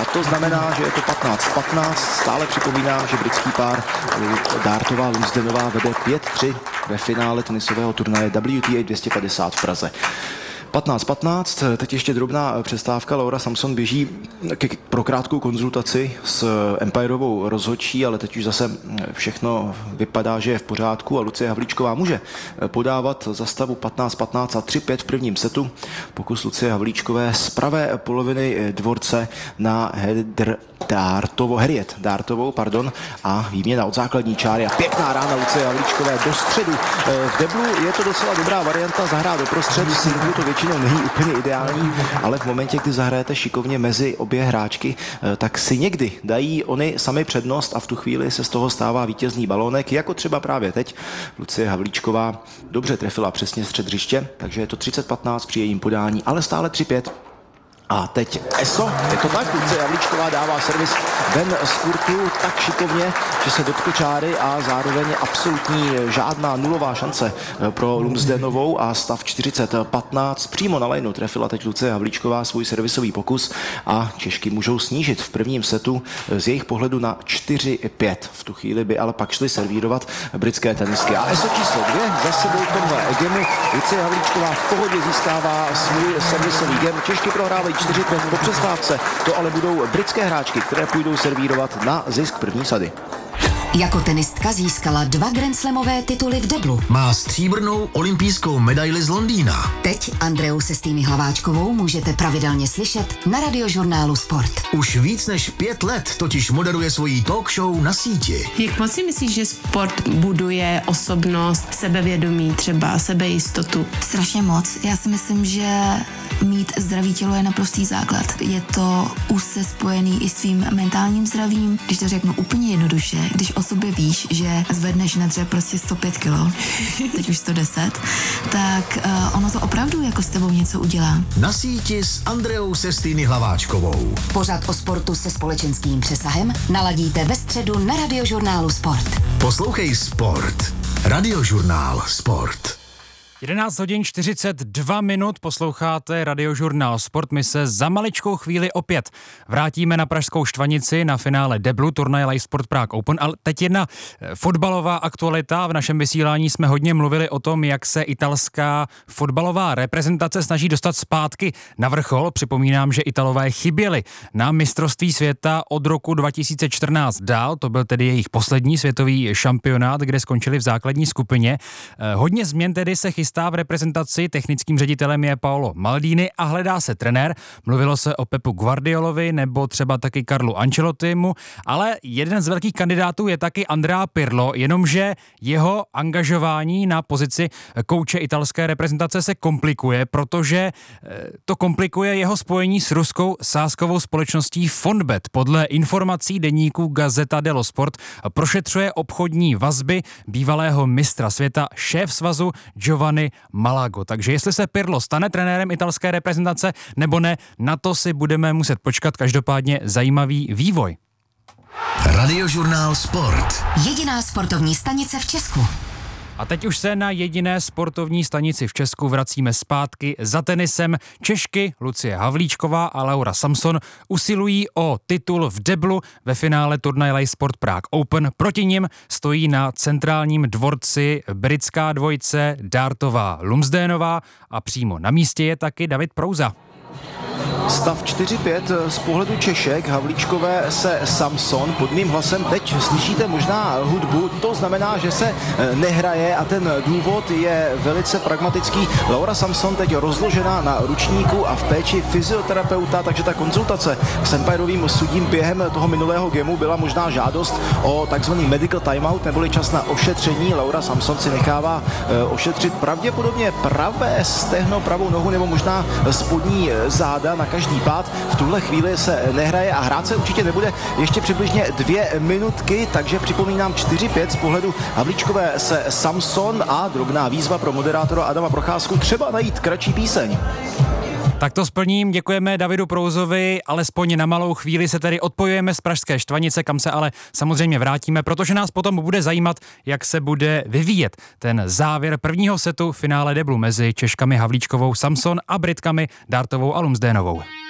to znamená, že je to 15-15. Stále připomínám, že britský pár Dartová Lumsdenová vede 5-3 ve finále tenisového turnaje WTA 250 v Praze. 15-15, teď ještě drobná přestávka. Laura Samson běží pro krátkou konzultaci s Empirovou rozhodčí, ale teď už zase všechno vypadá, že je v pořádku a Lucie Havlíčková může podávat za stavu 15-15 a 3-5 v prvním setu. Pokus Lucie Havlíčkové z pravé poloviny dvorce na Harriet Dartovou a výměna od základní čáry a pěkná rána Lucie Havlíčkové do středu. V deblu je to docela dobrá varianta zahrát doprostřed, v singlu to většinou není úplně ideální, ale v momentě, kdy zahrajete šikovně mezi obě hráčky, tak si někdy dají oni sami přednost a v tu chvíli se z toho stává vítězný balónek, jako třeba právě teď. Lucie Havlíčková dobře trefila přesně střed hřiště, takže je to 30-15 při jejím podání, ale stále 3-5. A teď ESO, je to tak, Lucie Havlíčková dává servis ven z kurtu tak šikovně, že se dotkl čáry a zároveň absolutní žádná nulová šance pro Lumsdenovou a stav 40-15. Přímo na lineu trefila teď Lucie Havlíčková svůj servisový pokus a Češky můžou snížit v prvním setu z jejich pohledu na 4-5. V tu chvíli by ale pak šli servírovat britské tenistky. A ESO číslo 2 za sebou v tomhle gemu. Lucie Havlíčková v pohodě získává svůj servisový gem. Češky prohrávají 4-5 po přestávce. To ale budou britské hráčky, které půjdou servírovat na zisk první sady. Jako tenistka získala 2 grandslamové tituly v deblu. Má stříbrnou olympijskou medaili z Londýna. Teď Andreu Sestýny Hlaváčkovou můžete pravidelně slyšet na radiožurnálu Sport. Už víc než 5 let totiž moderuje svoji talk show na síti. Jak moc si myslíš, že sport buduje osobnost, sebevědomí, třeba sebejistotu? Strašně moc. Já si myslím, že mít zdravý tělo je naprostý základ. Je to úzce spojený i s tvým mentálním zdravím. Když to řeknu úplně jednoduše, když o sobě víš, že zvedneš na dřep prostě 105 kilo, teď už 110, tak ono to opravdu jako s tebou něco udělá. Na síti s Andreou Sestýny Hlaváčkovou. Pořad o sportu se společenským přesahem naladíte ve středu na radiožurnálu Sport. Poslouchej Sport. Radiožurnál Sport. 11 hodin 42 minut, posloucháte radiožurnál Sport. My se za maličkou chvíli opět vrátíme na pražskou Štvanici na finále deblu turnaje Live Sport Prague Open, ale teď jedna fotbalová aktualita. V našem vysílání jsme hodně mluvili o tom, jak se italská fotbalová reprezentace snaží dostat zpátky na vrchol. Připomínám, že Italové chyběli na mistrovství světa od roku 2014 dál, to byl tedy jejich poslední světový šampionát, kde skončili v základní skupině. Hodně změn tedy se chystá v reprezentaci, technickým ředitelem je Paolo Maldini a hledá se trenér. Mluvilo se o Pepu Guardiolovi nebo třeba taky Carlu Ancelottimu, ale jeden z velkých kandidátů je taky Andrea Pirlo, jenomže jeho angažování na pozici kouče italské reprezentace se komplikuje, protože to komplikuje jeho spojení s ruskou sázkovou společností Fonbet. Podle informací deníku Gazzetta dello Sport prošetřuje obchodní vazby bývalého mistra světa šéf svazu Giovanni Malago. Takže jestli se Pirlo stane trenérem italské reprezentace nebo ne, na to si budeme muset počkat. Každopádně zajímavý vývoj. Radiožurnál Sport. Jediná sportovní stanice v Česku. A teď už se na jediné sportovní stanici v Česku vracíme zpátky za tenisem. Češky Lucie Havlíčková a Laura Samson usilují o titul v deblu ve finále turnaje Live Sport Prague Open. Proti nim stojí na centrálním dvorci britská dvojice Dartová Lumsdenová a přímo na místě je taky David Prouza. Stav 4-5 z pohledu Češek, Havlíčkové se Samson. Pod mým hlasem teď slyšíte možná hudbu, to znamená, že se nehraje a ten důvod je velice pragmatický. Laura Samson teď rozložená na ručníku a v péči fyzioterapeuta, takže ta konzultace s empirovým sudím během toho minulého gemu byla možná žádost o takzvaný medical timeout, neboli čas na ošetření. Laura Samson si nechává ošetřit pravděpodobně pravé stehno, pravou nohu nebo možná spodní záda na každý pád. V tuhle chvíli se nehraje a hrát se určitě nebude ještě přibližně 2 minutky, takže připomínám 4-5 z pohledu Havlíčkové se Samson a drobná výzva pro moderátora Adama Procházku, třeba najít kratší píseň. Tak to splním, děkujeme Davidu Prouzovi, alespoň na malou chvíli se tedy odpojujeme z pražské Štvanice, kam se ale samozřejmě vrátíme, protože nás potom bude zajímat, jak se bude vyvíjet ten závěr prvního setu finále deblu mezi Češkami Havlíčkovou Samson a Britkami Dartovou a Lumsdenovou.